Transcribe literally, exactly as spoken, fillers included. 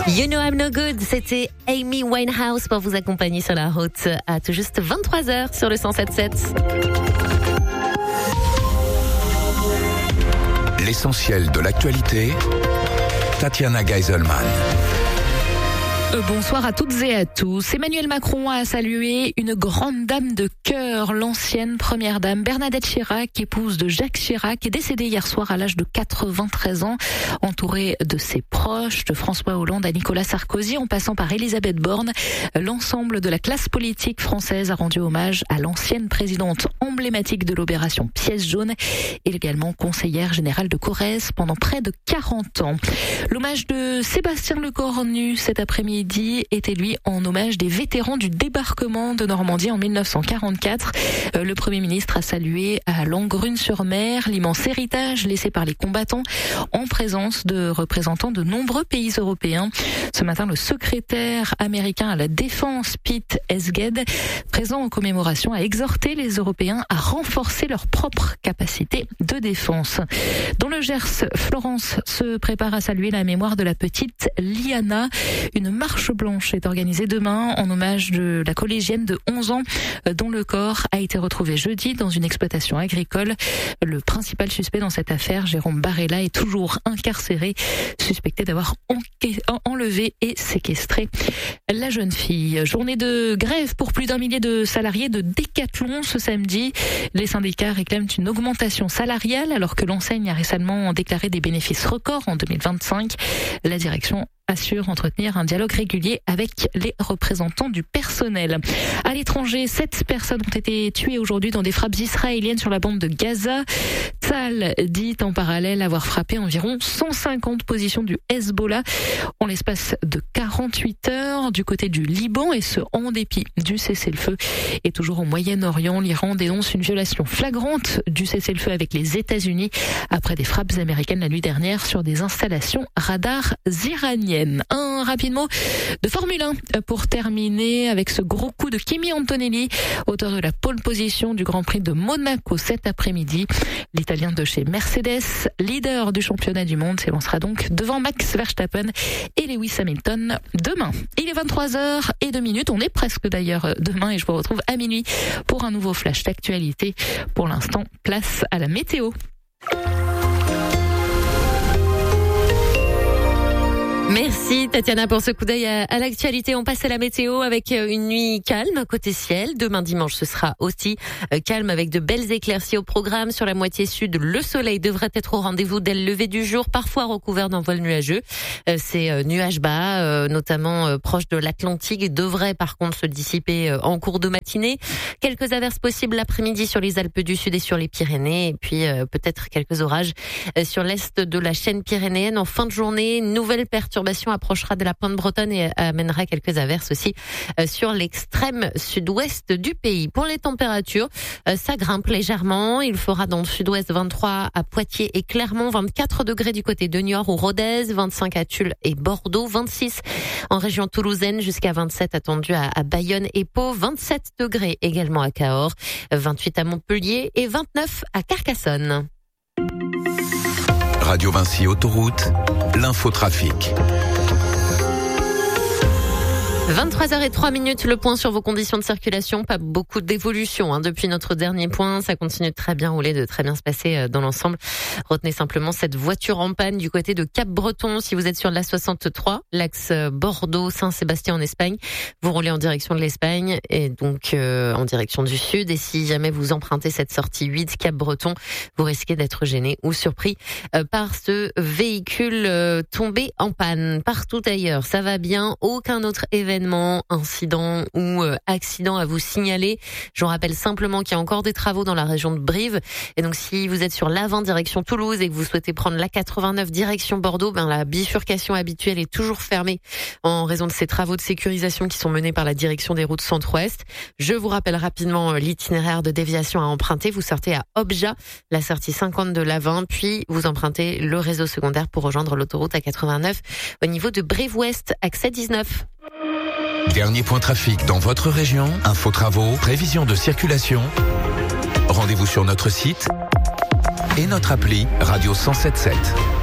You Know I'm No Good, c'était Amy Winehouse pour vous accompagner sur la route à tout juste vingt-trois heures sur le cent sept sept. L'essentiel de l'actualité, Tatiana Geiselman. Euh, bonsoir à toutes et à tous. Emmanuel Macron a salué une grande dame de cœur, l'ancienne première dame Bernadette Chirac, épouse de Jacques Chirac, est décédée hier soir à l'âge de quatre-vingt-treize ans, entourée de ses proches, de François Hollande à Nicolas Sarkozy, en passant par Elisabeth Borne. L'ensemble de la classe politique française a rendu hommage à l'ancienne présidente emblématique de l'opération Pièce jaune, et également conseillère générale de Corrèze pendant près de quarante ans. L'hommage de Sébastien Lecornu cet après-midi était lui en hommage des vétérans du débarquement de Normandie en mille neuf cent quarante-quatre. Euh, le Premier ministre a salué à Langrune-sur-Mer l'immense héritage laissé par les combattants en présence de représentants de nombreux pays européens. Ce matin, le secrétaire américain à la défense, Pete Hegseth, présent en commémoration, a exhorté les Européens à renforcer leur propre capacité de défense. Dans le Gers, Florence se prépare à saluer la mémoire de la petite Liana. Une marche blanche est organisée demain en hommage de la collégienne de onze ans dont le corps a été retrouvé jeudi dans une exploitation agricole. Le principal suspect dans cette affaire, Jérôme Barella, est toujours incarcéré, suspecté d'avoir enlevé et séquestré la jeune fille. Journée de grève pour plus d'un millier de salariés de Decathlon ce samedi. Les syndicats réclament une augmentation salariale alors que l'enseigne a récemment déclaré des bénéfices records en deux mille vingt-cinq. La direction assure entretenir un dialogue régulier avec les représentants du personnel. À l'étranger, sept personnes ont été tuées aujourd'hui dans des frappes israéliennes sur la bande de Gaza. Tzahal dit en parallèle avoir frappé environ cent cinquante positions du Hezbollah en l'espace de quarante-huit heures du côté du Liban, et ce en dépit du cessez-le-feu. Et toujours au Moyen-Orient, l'Iran dénonce une violation flagrante du cessez-le-feu avec les États-Unis après des frappes américaines la nuit dernière sur des installations radars iraniennes. Un rapide mot de Formule un pour terminer avec ce gros coup de Kimi Antonelli, auteur de la pole position du Grand Prix de Monaco cet après-midi. L'Italien de chez Mercedes, leader du championnat du monde, s'élancera donc devant Max Verstappen et Lewis Hamilton demain. Il est vingt-trois heures et deux minutes, on est presque d'ailleurs demain et je vous retrouve à minuit pour un nouveau flash d'actualité. Pour l'instant, place à la météo. Merci Tatiana pour ce coup d'œil à, à l'actualité. On passe à la météo avec une nuit calme côté ciel. Demain dimanche, ce sera aussi calme avec de belles éclaircies au programme. Sur la moitié sud, le soleil devrait être au rendez-vous dès le lever du jour, parfois recouvert d'un voile nuageux. Ces nuages bas, notamment proches de l'Atlantique, devraient par contre se dissiper en cours de matinée. Quelques averses possibles l'après-midi sur les Alpes du Sud et sur les Pyrénées. Et puis peut-être quelques orages sur l'est de la chaîne pyrénéenne en fin de journée. Nouvelle perturbation approchera de la pointe bretonne et amènera quelques averses aussi sur l'extrême sud-ouest du pays. Pour les températures, ça grimpe légèrement. Il fera dans le sud-ouest vingt-trois à Poitiers et Clermont, vingt-quatre degrés du côté de Niort ou Rodez, vingt-cinq à Tulle et Bordeaux, vingt-six en région toulousaine, jusqu'à vingt-sept attendus à, à Bayonne et Pau, vingt-sept degrés également à Cahors, vingt-huit à Montpellier et vingt-neuf à Carcassonne. Radio Vinci Autoroute, l'infotrafic. vingt-trois heures zéro trois minutes, le point sur vos conditions de circulation. Pas beaucoup d'évolution hein, depuis notre dernier point. Ça continue de très bien rouler, de très bien se passer dans l'ensemble. Retenez simplement cette voiture en panne du côté de Cap-Breton. Si vous êtes sur l'A soixante-trois, l'axe Bordeaux-Saint-Sébastien en Espagne, vous roulez en direction de l'Espagne et donc euh, en direction du sud. Et si jamais vous empruntez cette sortie huit Cap-Breton, vous risquez d'être gêné ou surpris euh, par ce véhicule euh, tombé en panne. Partout ailleurs, ça va bien. Aucun autre événement, incident ou euh, accident à vous signaler. Je vous rappelle simplement qu'il y a encore des travaux dans la région de Brive. Et donc, si vous êtes sur l'A vingt direction Toulouse et que vous souhaitez prendre l'A quatre-vingt-neuf direction Bordeaux, ben, la bifurcation habituelle est toujours fermée en raison de ces travaux de sécurisation qui sont menés par la direction des routes centre-ouest. Je vous rappelle rapidement l'itinéraire de déviation à emprunter. Vous sortez à Obja, la sortie cinquante de l'A vingt, puis vous empruntez le réseau secondaire pour rejoindre l'autoroute A quatre-vingt-neuf au niveau de Brive-Ouest, accès dix-neuf. Dernier point trafic dans votre région, info travaux, prévision de circulation. Rendez-vous sur notre site et notre appli Radio cent sept sept.